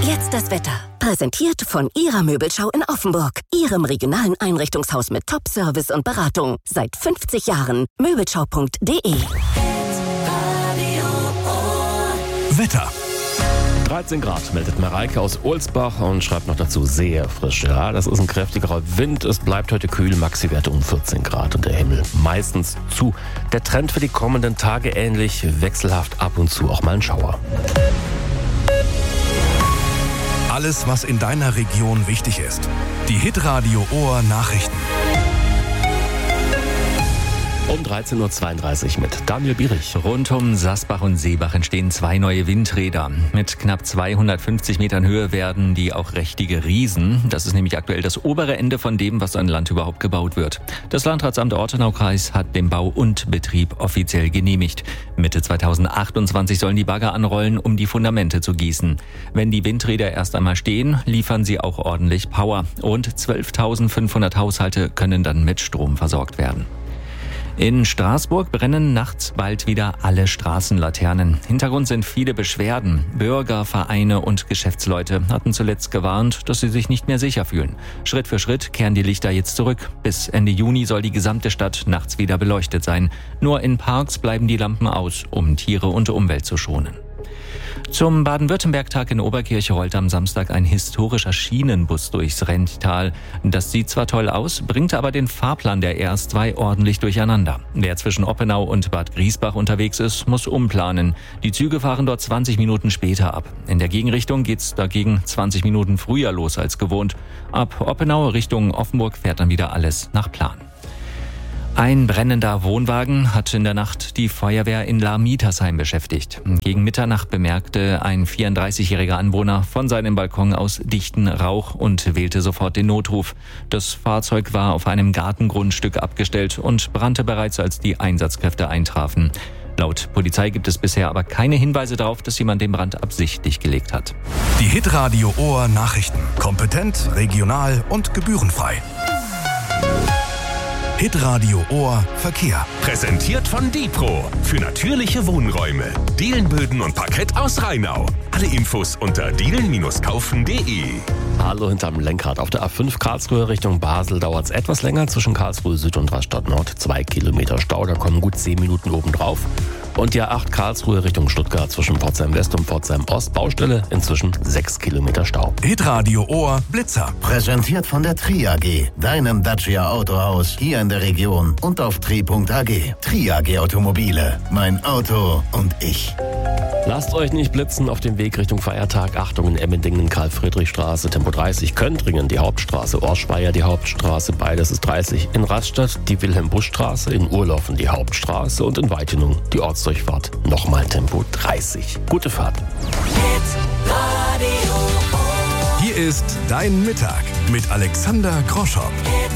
Jetzt das Wetter. Präsentiert von Ihrer Möbelschau in Offenburg. Ihrem regionalen Einrichtungshaus mit Top-Service und Beratung. Seit 50 Jahren. Möbelschau.de. Wetter. 13 Grad meldet Mareike aus Ohlsbach und schreibt noch dazu sehr frisch. Ja, das ist ein kräftigerer Wind. Es bleibt heute kühl, Maxi-Werte um 14 Grad und der Himmel meistens zu. Der Trend für die kommenden Tage ähnlich, wechselhaft, ab und zu auch mal ein Schauer. Alles, was in deiner Region wichtig ist. Die Hitradio Ohr Nachrichten. Um 13.32 Uhr mit Daniel Bierich. Rund um Sasbach und Seebach entstehen 2 neue Windräder. Mit knapp 250 Metern Höhe werden die auch richtige Riesen. Das ist nämlich aktuell das obere Ende von dem, was an Land überhaupt gebaut wird. Das Landratsamt Ortenaukreis hat den Bau und Betrieb offiziell genehmigt. Mitte 2028 sollen die Bagger anrollen, um die Fundamente zu gießen. Wenn die Windräder erst einmal stehen, liefern sie auch ordentlich Power. Rund 12.500 Haushalte können dann mit Strom versorgt werden. In Straßburg brennen nachts bald wieder alle Straßenlaternen. Hintergrund sind viele Beschwerden. Bürger, Vereine und Geschäftsleute hatten zuletzt gewarnt, dass sie sich nicht mehr sicher fühlen. Schritt für Schritt kehren die Lichter jetzt zurück. Bis Ende Juni soll die gesamte Stadt nachts wieder beleuchtet sein. Nur in Parks bleiben die Lampen aus, um Tiere und Umwelt zu schonen. Zum Baden-Württemberg-Tag in Oberkirch rollt am Samstag ein historischer Schienenbus durchs Renntal. Das sieht zwar toll aus, bringt aber den Fahrplan der RS2 ordentlich durcheinander. Wer zwischen Oppenau und Bad Griesbach unterwegs ist, muss umplanen. Die Züge fahren dort 20 Minuten später ab. In der Gegenrichtung geht's dagegen 20 Minuten früher los als gewohnt. Ab Oppenau Richtung Offenburg fährt dann wieder alles nach Plan. Ein brennender Wohnwagen hat in der Nacht die Feuerwehr in Lahr-Mietersheim beschäftigt. Gegen Mitternacht bemerkte ein 34-jähriger Anwohner von seinem Balkon aus dichten Rauch und wählte sofort den Notruf. Das Fahrzeug war auf einem Gartengrundstück abgestellt und brannte bereits, als die Einsatzkräfte eintrafen. Laut Polizei gibt es bisher aber keine Hinweise darauf, dass jemand den Brand absichtlich gelegt hat. Die Hitradio Ohr Nachrichten. Kompetent, regional und gebührenfrei. Hitradio Ohr Verkehr. Präsentiert von Dipro für natürliche Wohnräume. Dielenböden und Parkett aus Rheinau. Alle Infos unter dielen-kaufen.de. Hallo hinterm Lenkrad. Auf der A5 Karlsruhe Richtung Basel dauert es etwas länger zwischen Karlsruhe Süd und Rastatt Nord. 2 Kilometer Stau, da kommen gut 10 Minuten obendrauf. Und die A8 Karlsruhe Richtung Stuttgart zwischen Pforzheim West und Pforzheim Ost. Baustelle, inzwischen 6 Kilometer Stau. Hitradio Ohr Blitzer. Präsentiert von der Tri AG, deinem Dacia Autohaus hier in der Region und auf tri.ag. Tri AG Automobile, mein Auto und ich. Lasst euch nicht blitzen auf dem Weg Richtung Feiertag. Achtung, in Emmendingen, Karl-Friedrich-Straße, Tempo 30, Köntringen, die Hauptstraße, Orschweier, die Hauptstraße, beides ist 30. In Rastatt die Wilhelm-Busch-Straße, in Urlaufen die Hauptstraße und in Weitinung die Ortsdurchfahrt. Nochmal Tempo 30. Gute Fahrt. Hier ist Dein Mittag mit Alexander Groschow.